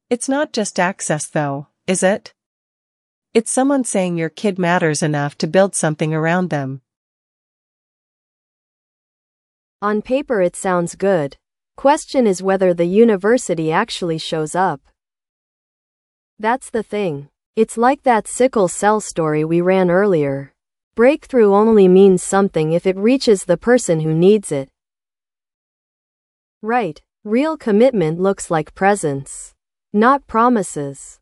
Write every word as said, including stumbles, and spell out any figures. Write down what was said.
It's not just access though, is it? It's someone saying your kid matters enough to build something around them. On paper it sounds good. Question is whether the university actually shows up. That's the thing. It's like that sickle cell story we ran earlier. Breakthrough only means something if it reaches the person who needs it. Right. Real commitment looks like presence, not promises.